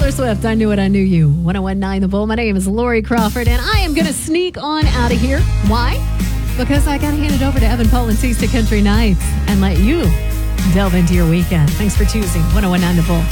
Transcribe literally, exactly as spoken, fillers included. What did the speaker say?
Taylor Swift, I Knew It, I Knew You. ten nineteen The Bull. My name is Lori Crawford, and I am going to sneak on out of here. Why? Because I got to hand it over to Evan Polentis to Country Nights and let you delve into your weekend. Thanks for choosing ten nineteen The Bull.